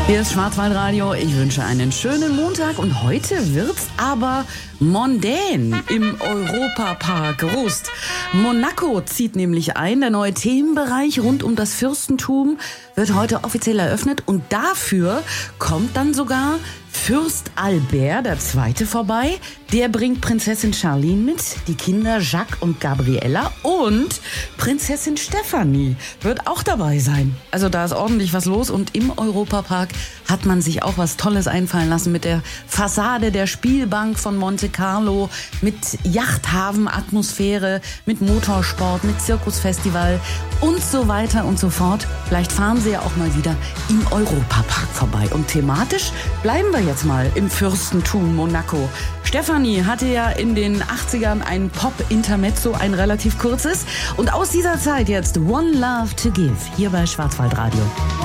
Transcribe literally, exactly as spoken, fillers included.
Hier ist Schwarzwaldradio. Ich wünsche einen schönen Montag und heute wird's aber mondän im Europapark Rust. Monaco zieht nämlich ein. Der neue Themenbereich rund um das Fürstentum wird heute offiziell eröffnet und dafür kommt dann sogar Fürst Albert der Zweite vorbei. Der bringt Prinzessin Charlene mit, die Kinder Jacques und Gabriella und Prinzessin Stephanie wird auch dabei sein. Also da ist ordentlich was los und im Europapark hat man sich auch was Tolles einfallen lassen mit der Fassade der Spielbank von Monte Carlo, mit Yachthafen-Atmosphäre, mit Motorsport, mit Zirkusfestival und so weiter und so fort. Vielleicht fahren Sie ja auch mal wieder im Europapark vorbei. Und thematisch bleiben wir jetzt mal im Fürstentum Monaco. Stefanie hatte ja in den achtzigern ein Pop-Intermezzo, ein relativ kurzes. Und aus dieser Zeit jetzt One Love to Give, hier bei Schwarzwaldradio.